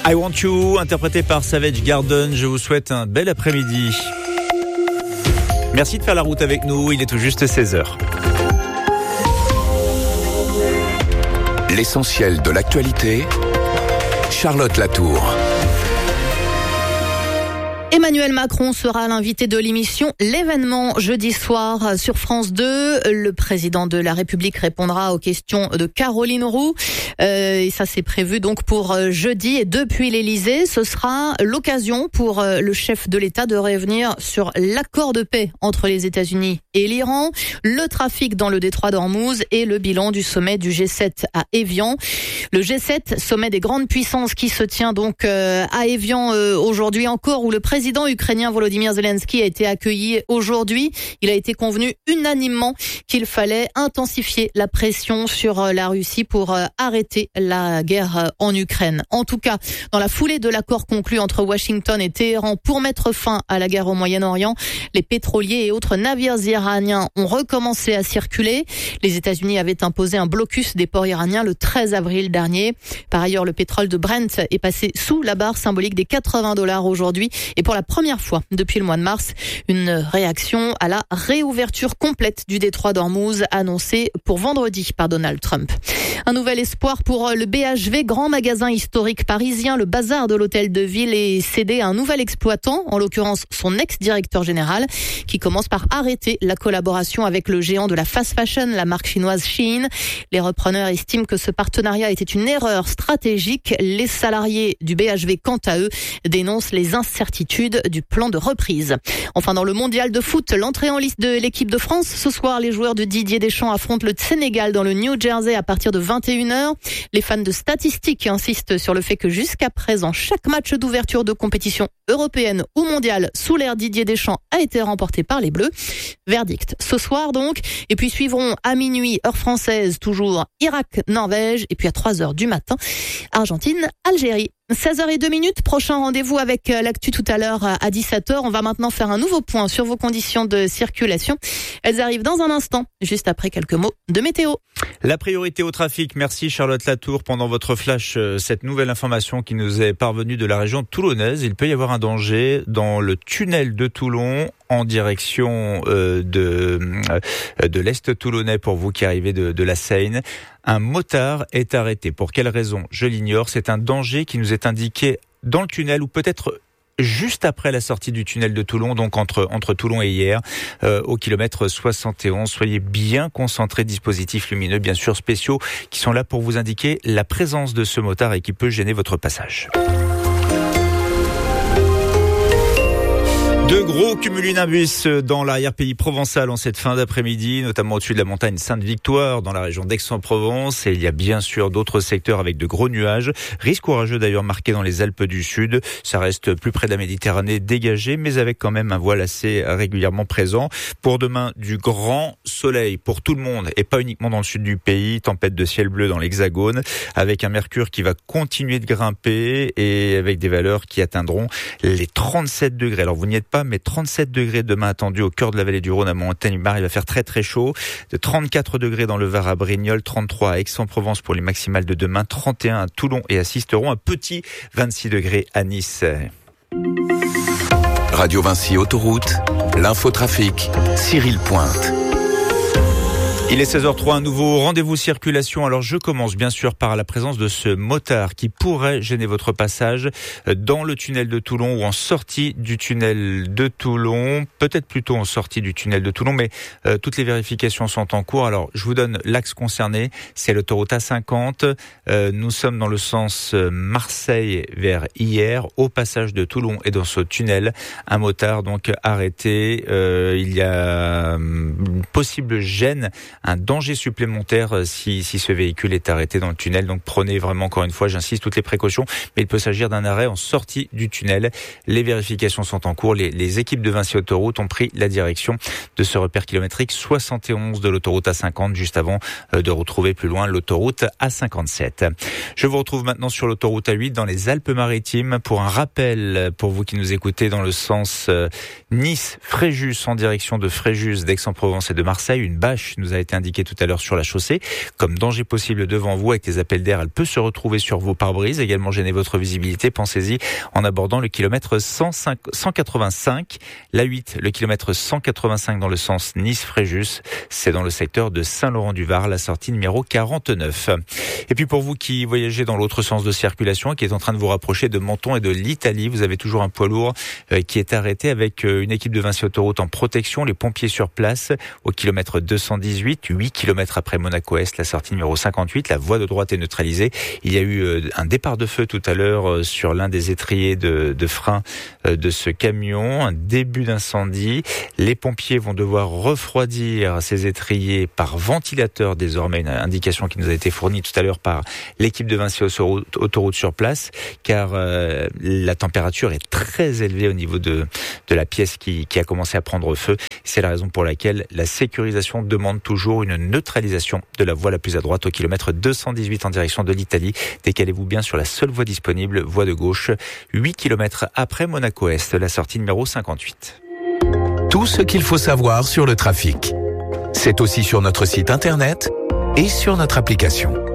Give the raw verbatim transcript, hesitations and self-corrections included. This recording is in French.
I Want You, interprété par Savage Garden. Je vous souhaite un bel après-midi. Merci de faire la route avec nous. Il est tout juste seize heures. L'essentiel de l'actualité, Charlotte Latour. Emmanuel Macron sera l'invité de l'émission L'événement jeudi soir sur France deux. Le président de la République répondra aux questions de Caroline Roux. Euh, et ça, c'est prévu donc pour jeudi. Et depuis l'Élysée, ce sera l'occasion pour le chef de l'État de revenir sur l'accord de paix entre les États-Unis et l'Iran, le trafic dans le détroit d'Ormuz et le bilan du sommet du G sept à Évian. Le G sept, sommet des grandes puissances qui se tient donc à Évian aujourd'hui encore, où le président Le président ukrainien Volodymyr Zelensky a été accueilli aujourd'hui. Il a été convenu unanimement qu'il fallait intensifier la pression sur la Russie pour arrêter la guerre en Ukraine. En tout cas, dans la foulée de l'accord conclu entre Washington et Téhéran pour mettre fin à la guerre au Moyen-Orient, les pétroliers et autres navires iraniens ont recommencé à circuler. Les États-Unis avaient imposé un blocus des ports iraniens le treize avril dernier. Par ailleurs, le pétrole de Brent est passé sous la barre symbolique des quatre-vingts dollars aujourd'hui. Et pour la première fois depuis le mois de mars, une réaction à la réouverture complète du détroit d'Ormuz annoncée pour vendredi par Donald Trump. Un nouvel espoir pour le B H V, grand magasin historique parisien. Le bazar de l'hôtel de ville est cédé à un nouvel exploitant, en l'occurrence son ex-directeur général, qui commence par arrêter la collaboration avec le géant de la fast fashion, la marque chinoise Shein. Les repreneurs estiment que ce partenariat était une erreur stratégique. Les salariés du B H V, quant à eux, dénoncent les incertitudes du plan de reprise. Enfin, dans le mondial de foot, l'entrée en liste de l'équipe de France. Ce soir, les joueurs de Didier Deschamps affrontent le Sénégal dans le New Jersey à partir de vingt et une heures. Les fans de statistiques insistent sur le fait que jusqu'à présent, chaque match d'ouverture de compétition européenne ou mondiale sous l'ère Didier Deschamps a été remporté par les Bleus. Verdict ce soir donc. Et puis suivront à minuit, heure française, toujours Irak-Norvège. Et puis à trois heures du matin, Argentine-Algérie. seize heures zéro deux minutes, prochain rendez-vous avec l'actu tout à l'heure à dix-sept heures. On va maintenant faire un nouveau point sur vos conditions de circulation. Elles arrivent dans un instant, juste après quelques mots de météo. La priorité au trafic, merci Charlotte Latour. Pendant votre flash, cette nouvelle information qui nous est parvenue de la région toulonnaise, il peut y avoir un danger dans le tunnel de Toulon en direction euh, de, euh, de l'Est toulonnais pour vous qui arrivez de, de la Seine. Un motard est arrêté. Pour quelle raison ? Je l'ignore. C'est un danger qui nous est indiqué dans le tunnel ou peut-être juste après la sortie du tunnel de Toulon, donc entre entre Toulon et Hyères, euh, au kilomètre soixante et onze. Soyez bien concentrés, dispositifs lumineux, bien sûr spéciaux, qui sont là pour vous indiquer la présence de ce motard et qui peut gêner votre passage. De gros cumulonimbus dans l'arrière-pays provençal en cette fin d'après-midi, notamment au-dessus de la montagne Sainte-Victoire, dans la région d'Aix-en-Provence. Et il y a bien sûr d'autres secteurs avec de gros nuages. Risque orageux d'ailleurs marqué dans les Alpes du Sud. Ça reste plus près de la Méditerranée dégagée, mais avec quand même un voile assez régulièrement présent. Pour demain, du grand soleil pour tout le monde et pas uniquement dans le sud du pays. Tempête de ciel bleu dans l'Hexagone, avec un mercure qui va continuer de grimper et avec des valeurs qui atteindront les trente-sept degrés. Alors vous n'y êtes pas, mais trente-sept degrés demain attendus au cœur de la vallée du Rhône à Montagne-Mar. Il va faire très très chaud. De trente-quatre degrés dans le Var à Brignoles, trente-trois à Aix-en-Provence pour les maximales de demain, trente et un à Toulon et à Sisteron, un petit vingt-six degrés à Nice. Radio Vinci Autoroute, l'infotrafic, Cyril Pointe. Il est seize heures zéro trois, un nouveau rendez-vous circulation. Alors je commence bien sûr par la présence de ce motard qui pourrait gêner votre passage dans le tunnel de Toulon ou en sortie du tunnel de Toulon, peut-être plutôt en sortie du tunnel de Toulon, mais euh, toutes les vérifications sont en cours. Alors je vous donne l'axe concerné, c'est l'autoroute A cinquante. Euh, nous sommes dans le sens Marseille vers Hyères, au passage de Toulon et dans ce tunnel, un motard donc arrêté. Euh, il y a une possible gêne, un danger supplémentaire si, si ce véhicule est arrêté dans le tunnel. Donc prenez vraiment, encore une fois, j'insiste, toutes les précautions. Mais il peut s'agir d'un arrêt en sortie du tunnel. Les vérifications sont en cours. Les, les équipes de Vinci Autoroute ont pris la direction de ce repère kilométrique soixante et onze de l'autoroute A cinquante, juste avant de retrouver plus loin l'autoroute A cinquante-sept. Je vous retrouve maintenant sur l'autoroute A huit dans les Alpes-Maritimes pour un rappel pour vous qui nous écoutez dans le sens Nice-Fréjus en direction de Fréjus, d'Aix-en-Provence et de Marseille. Une bâche nous a été été indiquée tout à l'heure sur la chaussée. Comme danger possible devant vous avec les appels d'air, elle peut se retrouver sur vos pare-brises, également gêner votre visibilité. Pensez-y en abordant le kilomètre cent quatre-vingt-cinq. La huit, le kilomètre cent quatre-vingt-cinq dans le sens Nice-Fréjus. C'est dans le secteur de Saint-Laurent-du-Var, la sortie numéro quarante-neuf. Et puis pour vous qui voyagez dans l'autre sens de circulation et qui est en train de vous rapprocher de Menton et de l'Italie, vous avez toujours un poids lourd qui est arrêté avec une équipe de Vinci Autoroute en protection, les pompiers sur place au kilomètre deux cent dix-huit, huit kilomètres après Monaco-Est, la sortie numéro cinquante-huit. La voie de droite est neutralisée. Il y a eu un départ de feu tout à l'heure sur l'un des étriers de, de frein de ce camion, un début d'incendie. Les pompiers vont devoir refroidir ces étriers par ventilateur désormais, une indication qui nous a été fournie tout à l'heure par l'équipe de Vinci Autoroute, Autoroute sur place, car euh, la température est très élevée au niveau de, de la pièce qui, qui a commencé à prendre feu. C'est la raison pour laquelle la sécurisation demande toujours une neutralisation de la voie la plus à droite au kilomètre deux cent dix-huit en direction de l'Italie. Décalez-vous bien sur la seule voie disponible, voie de gauche, huit kilomètres après Monaco-Est, la sortie numéro cinquante-huit. Tout ce qu'il faut savoir sur le trafic. C'est aussi sur notre site internet et sur notre application.